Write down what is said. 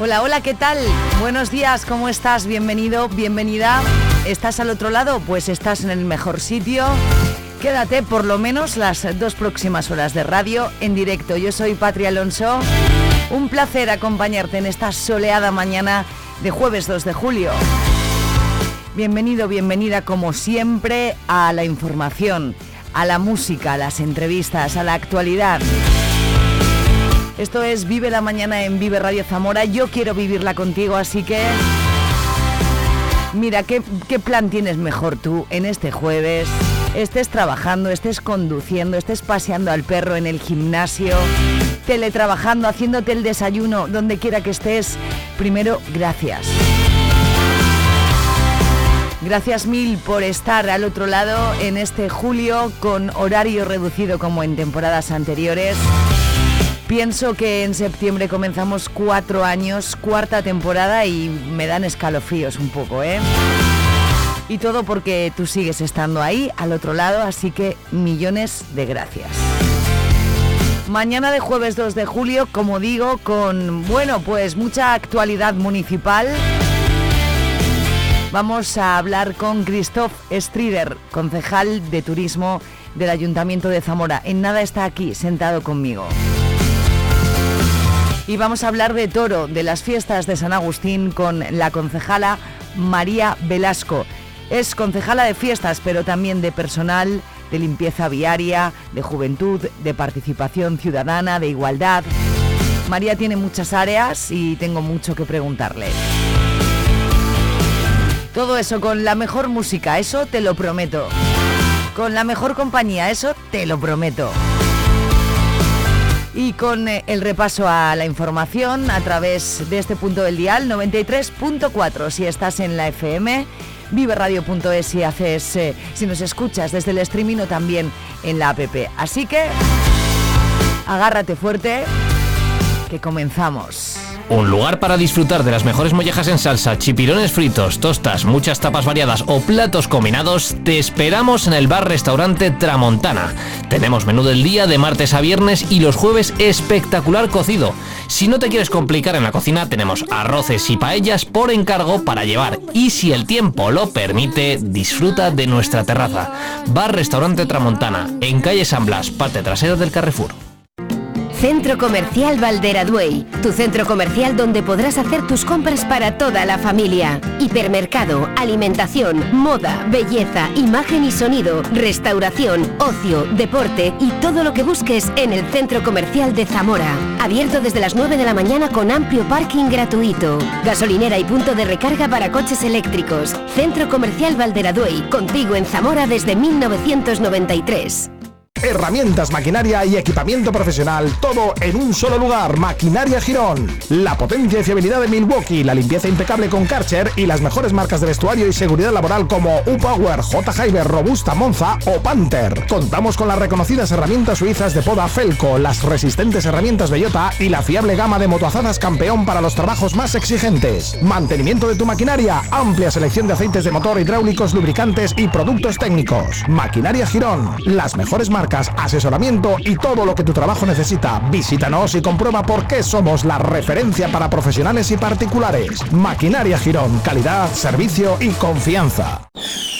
Hola, hola, ¿qué tal? Buenos días, ¿cómo estás? Bienvenido, bienvenida. ¿Estás al otro lado? Pues estás en el mejor sitio. Quédate por lo menos las 2 próximas horas de radio en directo. Yo soy Patri Alonso. Un placer acompañarte en esta soleada mañana de jueves 2 de julio. Bienvenido, bienvenida como siempre a la información, a la música, a las entrevistas, a la actualidad. Esto es Vive la Mañana en Vive Radio Zamora. Yo quiero vivirla contigo, así que mira, ¿qué plan tienes mejor tú en este jueves? Estés trabajando, estés conduciendo, estés paseando al perro en el gimnasio, teletrabajando, haciéndote el desayuno, donde quiera que estés. Primero, gracias. Gracias mil por estar al otro lado en este julio con horario reducido como en temporadas anteriores. Pienso que en septiembre comenzamos 4 años, 4ª temporada y me dan escalofríos un poco, ¿eh? Y todo porque tú sigues estando ahí, al otro lado, así que millones de gracias. Mañana de jueves 2 de julio, como digo, con, pues mucha actualidad municipal. Vamos a hablar con Christoph Strider, concejal de turismo del Ayuntamiento de Zamora. En nada está aquí, sentado conmigo. Y vamos a hablar de Toro, de las fiestas de San Agustín, con la concejala María Velasco. Es concejala de fiestas, pero también de personal, de limpieza viaria, de juventud, de participación ciudadana, de igualdad. María tiene muchas áreas y tengo mucho que preguntarle. Todo eso con la mejor música, eso te lo prometo. Con la mejor compañía, eso te lo prometo. Y con el repaso a la información a través de este punto del dial 93.4 si estás en la FM, viveradio.es si nos escuchas desde el streaming o también en la app. Así que agárrate fuerte, que comenzamos. Un lugar para disfrutar de las mejores mollejas en salsa, chipirones fritos, tostas, muchas tapas variadas o platos combinados. Te esperamos en el bar-restaurante Tramontana. Tenemos menú del día de martes a viernes y los jueves espectacular cocido. Si no te quieres complicar en la cocina, tenemos arroces y paellas por encargo para llevar. Y si el tiempo lo permite, disfruta de nuestra terraza. Bar-restaurante Tramontana, en calle San Blas, parte trasera del Carrefour. Centro Comercial Valderaduey, tu centro comercial donde podrás hacer tus compras para toda la familia. Hipermercado, alimentación, moda, belleza, imagen y sonido, restauración, ocio, deporte y todo lo que busques en el Centro Comercial de Zamora. Abierto desde las 9 de la mañana con amplio parking gratuito. Gasolinera y punto de recarga para coches eléctricos. Centro Comercial Valderaduey, contigo en Zamora desde 1993. Herramientas, maquinaria y equipamiento profesional, todo en un solo lugar. Maquinaria Girón. La potencia y fiabilidad de Milwaukee, la limpieza impecable con Karcher y las mejores marcas de vestuario y seguridad laboral como U-Power, J-Hyber, Robusta, Monza o Panther. Contamos con las reconocidas herramientas suizas de poda Felco, las resistentes herramientas Bellota y la fiable gama de motoazadas Campeón para los trabajos más exigentes. Mantenimiento de tu maquinaria, amplia selección de aceites de motor, hidráulicos, lubricantes y productos técnicos. Maquinaria Girón, las mejores marcas, asesoramiento y todo lo que tu trabajo necesita. Visítanos y comprueba por qué somos la referencia para profesionales y particulares. Maquinaria Girón, calidad, servicio y confianza.